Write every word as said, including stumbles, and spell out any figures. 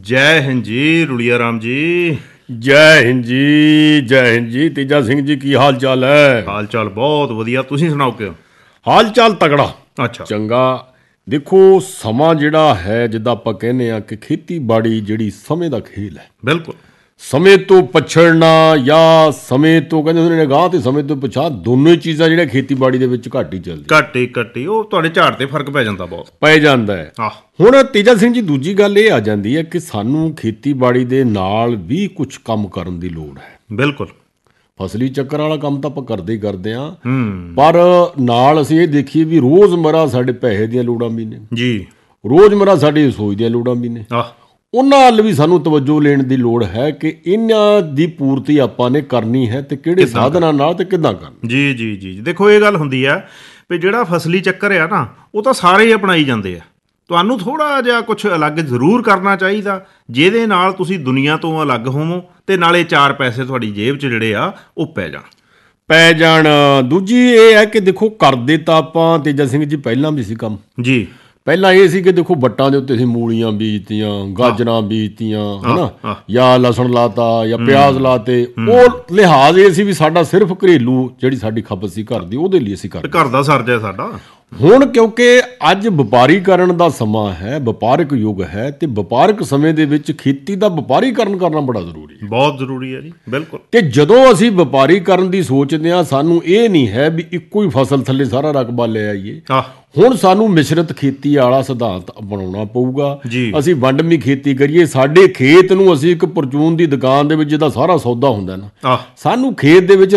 ਜੈ ਹਿੰਦ ਜੀ ਰੁਲੀਆ ਰਾਮ ਜੀ। ਜੈ ਹਿੰਦ ਜੀ, ਜੈ ਹਿੰਦ ਜੀ। ਤੇਜਾ ਸਿੰਘ ਜੀ ਕੀ ਹਾਲ ਚਾਲ ਹੈ? ਹਾਲ ਚਾਲ ਬਹੁਤ ਵਧੀਆ, ਤੁਸੀਂ ਸੁਣਾਓ ਕਿਉਂ? ਹਾਲ ਚਾਲ ਤਗੜਾ, ਅੱਛਾ ਚੰਗਾ। ਦੇਖੋ ਸਮਾਂ ਜਿਹੜਾ ਹੈ, ਜਿੱਦਾਂ ਆਪਾਂ ਕਹਿੰਦੇ ਹਾਂ ਕਿ ਖੇਤੀਬਾੜੀ ਜਿਹੜੀ ਸਮੇਂ ਦਾ ਖੇਲ ਹੈ। ਬਿਲਕੁਲ। ਸਮੇਂ ਤੋਂ ਪਛੜਨਾ ਜਾਂ ਸਮੇਂ ਤੋਂ ਕਹਿੰਦੇ ਹੁੰਦੇ ਨੇ ਗਾਂਹ ਤੇ ਸਮੇਂ ਤੋਂ ਪਿਛਾਂਹ, ਦੋਨੋਂ ਹੀ ਚੀਜ਼ਾਂ ਜਿਹੜੀਆਂ ਖੇਤੀਬਾੜੀ ਦੇ ਵਿੱਚ ਘੱਟ ਹੀ ਚੱਲਦੀ, ਘੱਟ ਹੀ ਘੱਟ ਹੀ ਉਹ ਤੁਹਾਡੇ ਝਾੜ ਤੇ ਫਰਕ ਪੈ ਜਾਂਦਾ, ਬਹੁਤ ਪੈ ਜਾਂਦਾ ਹੈ। ਆਹ ਹੁਣ ਤੇਜਾ ਸਿੰਘ ਜੀ, ਦੂਜੀ ਗੱਲ ਇਹ ਆ ਜਾਂਦੀ ਹੈ ਕਿ ਸਾਨੂੰ ਖੇਤੀਬਾੜੀ ਦੇ ਨਾਲ ਵੀ ਕੁਝ ਕੰਮ ਕਰਨ ਦੀ ਲੋੜ ਹੈ। ਬਿਲਕੁਲ। ਫਸਲੀ ਚੱਕਰ ਵਾਲਾ ਕੰਮ ਤਾਂ ਆਪਾਂ ਕਰਦੇ ਹੀ ਕਰਦੇ ਹਾਂ, ਹੂੰ ਪਰ ਨਾਲ ਅਸੀਂ ਇਹ ਦੇਖੀਏ ਵੀ ਰੋਜ਼ਮਰਾ ਸਾਡੇ ਪੈਸੇ ਦੀਆਂ ਲੋੜਾਂ ਵੀ ਨੇ ਜੀ, ਰੋਜ਼ਮਰਾ ਸਾਡੀ ਰਸੋਈ ਦੀਆਂ ਲੋੜਾਂ ਵੀ ਨੇ। ਆਹ ਉਹਨਾਂ ਵੱਲ ਵੀ ਸਾਨੂੰ ਤਵੱਜੋ ਲੈਣ ਦੀ ਲੋੜ ਹੈ ਕਿ ਇਹਨਾਂ ਦੀ ਪੂਰਤੀ ਆਪਾਂ ਨੇ ਕਰਨੀ ਹੈ ਤੇ ਕਿਹੜੇ ਸਾਧਨਾਂ ਨਾਲ ਤੇ ਕਿੱਦਾਂ ਕਰਨੀ। ਜੀ ਜੀ ਜੀ ਦੇਖੋ ਇਹ ਗੱਲ ਹੁੰਦੀ ਆ ਵੀ ਜਿਹੜਾ ਫਸਲੀ ਚੱਕਰ ਆ ਨਾ, ਉਹ ਤਾਂ ਸਾਰੇ ਹੀ ਅਪਣਾਈ ਜਾਂਦੇ ਆ। ਤੁਹਾਨੂੰ ਥੋੜ੍ਹਾ ਜਿਹਾ ਕੁਛ ਅਲੱਗ ਜ਼ਰੂਰ ਕਰਨਾ ਚਾਹੀਦਾ, ਜਿਹਦੇ ਨਾਲ ਤੁਸੀਂ ਦੁਨੀਆ ਤੋਂ ਅਲੱਗ ਹੋਵੋ ਅਤੇ ਨਾਲੇ ਚਾਰ ਪੈਸੇ ਤੁਹਾਡੀ ਜੇਬ 'ਚ ਜਿਹੜੇ ਆ ਉਹ ਪੈ ਜਾਣ ਪੈ ਜਾਣ ਦੂਜੀ ਇਹ ਹੈ ਕਿ ਦੇਖੋ ਕਰਦੇ ਤਾਂ ਆਪਾਂ ਤੇਜਾ ਸਿੰਘ ਜੀ ਪਹਿਲਾਂ ਵੀ ਸੀ ਕੰਮ। ਜੀ। ਪਹਿਲਾਂ ਇਹ ਸੀ ਕਿ ਦੇਖੋ ਵੱਟਾਂ ਦੇ ਉੱਤੇ ਅਸੀਂ ਮੂਲੀਆਂ ਬੀਜਤੀਆਂ, ਗਾਜਰਾਂ ਬੀਜਤੀਆਂ, ਹੈ ਨਾ, ਜਾਂ ਲਸਣ ਲਾਤਾ ਜਾਂ ਪਿਆਜ਼ ਲਾਤੇ। ਉਹ ਲਿਹਾਜ਼ ਇਹ ਸੀ ਵੀ ਸਾਡਾ ਸਿਰਫ ਘਰੇਲੂ ਜਿਹੜੀ ਸਾਡੀ ਖਪਤ ਸੀ ਘਰ ਦੀ, ਉਹਦੇ ਲਈ ਅਸੀਂ ਕਰਦੇ। ਘਰ ਦਾ ਸਰ ਜਾ ਸਾਡਾ। ਹੁਣ ਕਿਉਂਕਿ ਅੱਜ ਵਪਾਰੀਕਰਨ ਦਾ ਸਮਾਂ ਹੈ, ਵਪਾਰਕ ਯੁੱਗ ਹੈ, ਤੇ ਵਪਾਰਕ ਸਮੇਂ ਦੇ ਵਿੱਚ ਖੇਤੀ ਦਾ ਵਪਾਰੀਕਰਨ ਕਰਨਾ ਬੜਾ ਜ਼ਰੂਰੀ ਹੈ, ਬਹੁਤ ਜ਼ਰੂਰੀ ਹੈ ਜੀ। ਬਿਲਕੁਲ। ਤੇ ਜਦੋਂ ਅਸੀਂ ਵਪਾਰੀਕਰਨ ਦੀ ਸੋਚਦੇ ਹਾਂ, ਸਾਨੂੰ ਇਹ ਨਹੀਂ ਹੈ ਵੀ ਇੱਕੋ ਹੀ ਫਸਲ ਥੱਲੇ ਸਾਰਾ ਰਕਬਾ ਲੈ ਆਈਏ। ਆਹ ਹੁਣ ਸਾਨੂੰ ਮਿਸ਼ਰਤ ਖੇਤੀ ਵਾਲਾ ਸਿਧਾਂਤ ਅਪਣਾਉਣਾ ਪਊਗਾ। ਜੀ। ਅਸੀਂ ਵੰਡਵੀਂ ਖੇਤੀ ਕਰੀਏ। ਸਾਡੇ ਖੇਤ ਨੂੰ ਅਸੀਂ ਇੱਕ ਪਰਚੂਨ ਦੀ ਦੁਕਾਨ ਦੇ ਵਿੱਚ ਜਿਹਦਾ ਸਾਰਾ ਸੌਦਾ ਹੁੰਦਾ ਨਾ, ਆਹ ਸਾਨੂੰ ਖੇਤ ਦੇ ਵਿੱਚ